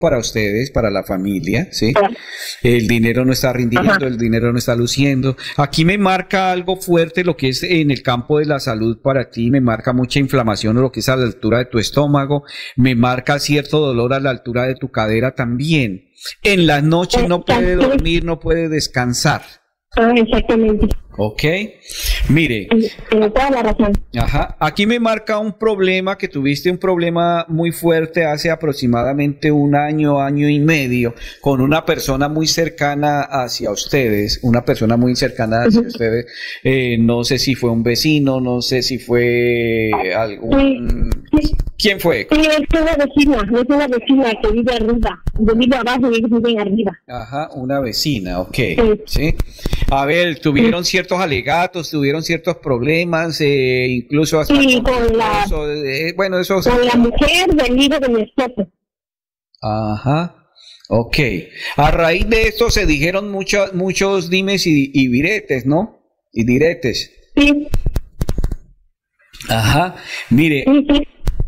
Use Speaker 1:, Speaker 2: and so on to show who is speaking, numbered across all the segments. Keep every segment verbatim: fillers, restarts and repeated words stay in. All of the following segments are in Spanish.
Speaker 1: para ustedes, para la familia, ¿sí? El dinero no está rindiendo, Ajá. el dinero no está luciendo. Aquí me marca algo fuerte lo que es en el campo de la salud para ti, me marca mucha inflamación o lo que es a la altura de tu estómago, me marca cierto dolor a la altura de tu cadera también. En las noches no puede dormir, no puede descansar.
Speaker 2: Ah, exactamente.
Speaker 1: Ok, mire.
Speaker 2: Tiene toda la razón.
Speaker 1: Ajá, aquí me marca un problema, que tuviste un problema muy fuerte hace aproximadamente un año, año y medio, con una persona muy cercana hacia ustedes, una persona muy cercana hacia uh-huh. ustedes, eh, no sé si fue un vecino, no sé si fue algún... Sí, sí. ¿Quién fue?
Speaker 2: Sí, es una vecina, es una vecina que vive arriba, yo vivo abajo y ellos viven arriba.
Speaker 1: Ajá, una vecina, ok, sí. ¿Sí? A ver, tuvieron sí. ciertos alegatos, tuvieron ciertos problemas, eh, incluso hasta...
Speaker 2: Sí, con la...
Speaker 1: Eh, bueno, eso...
Speaker 2: Con la mujer del hijo de mi esposo.
Speaker 1: Ajá, ok. A raíz de esto se dijeron muchos muchos dimes y, y diretes, ¿no? Y diretes.
Speaker 2: Sí.
Speaker 1: Ajá, mire...
Speaker 2: Sí, sí.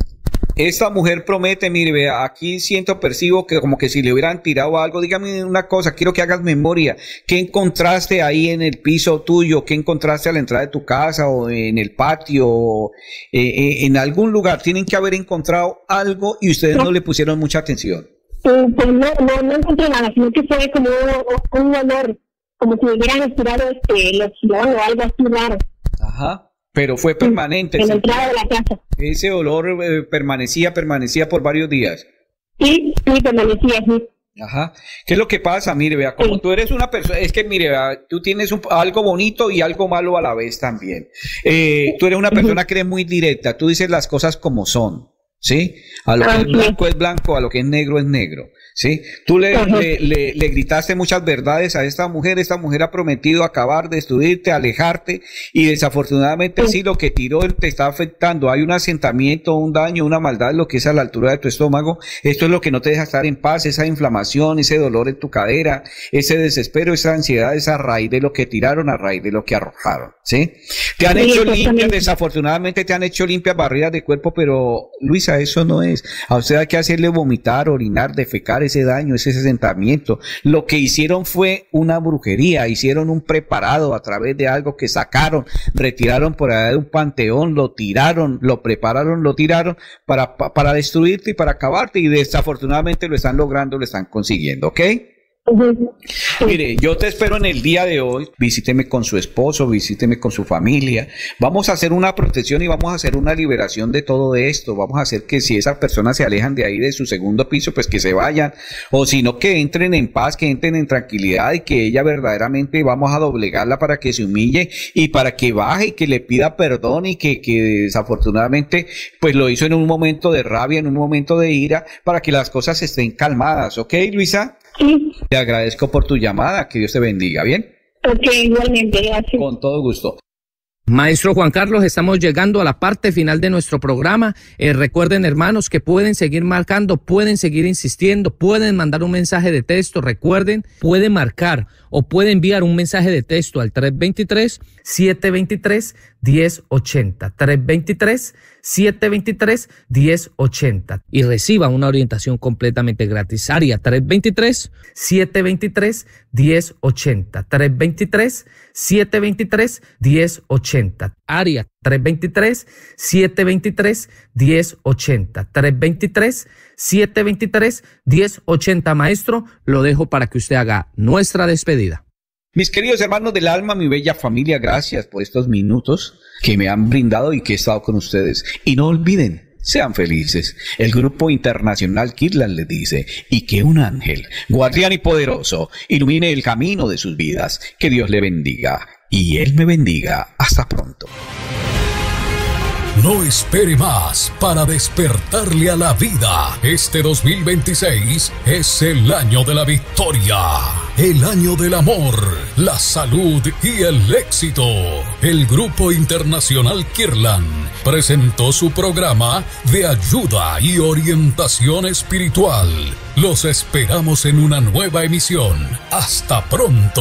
Speaker 1: Esta mujer promete, mire, vea, aquí siento, percibo que como que si le hubieran tirado algo. Dígame una cosa, quiero que hagas memoria. ¿Qué encontraste ahí en el piso tuyo? ¿Qué encontraste a la entrada de tu casa o en el patio? O, eh, eh, en algún lugar tienen que haber encontrado algo y ustedes no, no le pusieron mucha atención.
Speaker 2: Pues no, no, no encontré nada, sino que fue como un, un olor, como si hubieran estirado este, los silón o algo así raro.
Speaker 1: Ajá. Pero fue permanente.
Speaker 2: En la entrada de la casa.
Speaker 1: Ese olor eh, permanecía, permanecía por varios días.
Speaker 2: Sí, sí, permanecía, sí.
Speaker 1: Ajá. ¿Qué es lo que pasa? Mire, vea, como sí. tú eres una persona, es que mire, vea, tú tienes un, algo bonito y algo malo a la vez también. Eh, tú eres una persona que eres muy directa, tú dices las cosas como son, ¿sí? A lo que es blanco es blanco, a lo que es negro es negro. ¿Sí? Tú le, le, le, le gritaste muchas verdades a esta mujer, esta mujer ha prometido acabar, destruirte, alejarte, y desafortunadamente sí, lo que tiró te está afectando, hay un asentamiento, un daño, una maldad, lo que es a la altura de tu estómago, esto es lo que no te deja estar en paz, esa inflamación, ese dolor en tu cadera, ese desespero, esa ansiedad, esa raíz de lo que tiraron, a raíz de lo que arrojaron, ¿sí? Te han sí, hecho limpias, desafortunadamente te han hecho limpias barreras de cuerpo, pero Luisa, eso no es, a usted hay que hacerle vomitar, orinar, defecar, ese daño, ese asentamiento. Lo que hicieron fue una brujería, hicieron un preparado a través de algo que sacaron, retiraron por allá de un panteón, lo tiraron, lo prepararon, lo tiraron para, para destruirte y para acabarte, y desafortunadamente lo están logrando, lo están consiguiendo, ¿ok? Uh-huh. Mire, yo te espero en el día de hoy, visíteme con su esposo, visíteme con su familia, vamos a hacer una protección y vamos a hacer una liberación de todo esto, vamos a hacer que si esas personas se alejan de ahí de su segundo piso, pues que se vayan, o si no, que entren en paz, que entren en tranquilidad, y que ella verdaderamente vamos a doblegarla para que se humille y para que baje y que le pida perdón, y que, que desafortunadamente pues lo hizo en un momento de rabia, en un momento de ira, para que las cosas estén calmadas, ¿ok, Luisa?
Speaker 2: Sí.
Speaker 1: Te agradezco por tu llamada, que Dios te bendiga, ¿bien?
Speaker 2: Ok, igualmente, gracias.
Speaker 1: Con todo gusto.
Speaker 3: Maestro Juan Carlos, estamos llegando a la parte final de nuestro programa. Eh, recuerden, hermanos, que pueden seguir marcando, pueden seguir insistiendo, pueden mandar un mensaje de texto. Recuerden, pueden marcar o puede enviar un mensaje de texto al tres dos tres, siete dos tres, uno cero ocho cero. tres dos tres, siete dos tres, uno cero ocho cero. Y reciba una orientación completamente gratis. Área tres dos tres, siete dos tres, uno cero ocho cero. tres dos tres, siete dos tres, uno cero ocho cero. Área tres dos tres, siete dos tres, uno cero ocho cero. tres dos tres, siete dos tres, uno cero ocho cero. Maestro, lo dejo para que usted haga nuestra despedida.
Speaker 1: Mis queridos hermanos del alma, mi bella familia, gracias por estos minutos que me han brindado y que he estado con ustedes. Y no olviden, sean felices. El Grupo Internacional Kirtland les dice, y que un ángel, guardián y poderoso, ilumine el camino de sus vidas. Que Dios le bendiga y Él me bendiga. Hasta pronto.
Speaker 4: No espere más para despertarle a la vida. Este dos mil veintiséis es el año de la victoria, el año del amor, la salud y el éxito. El Grupo Internacional Kirtland presentó su programa de ayuda y orientación espiritual. Los esperamos en una nueva emisión. Hasta pronto.